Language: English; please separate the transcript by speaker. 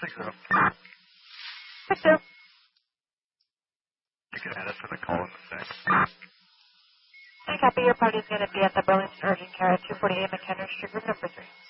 Speaker 1: 60.
Speaker 2: 60.
Speaker 1: You can add us to the call in the text.
Speaker 2: I copy. Your party is going to be at the Burlington Urgent Care at 248 McHenry Street, room number 3.